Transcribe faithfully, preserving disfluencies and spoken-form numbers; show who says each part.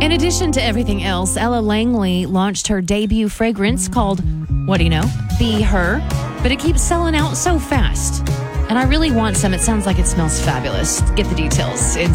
Speaker 1: In addition to everything else, Ella Langley launched her debut fragrance called, what do you know, Be Her, but it keeps selling out so fast. And I really want some. It sounds like it smells fabulous. Get the details. It's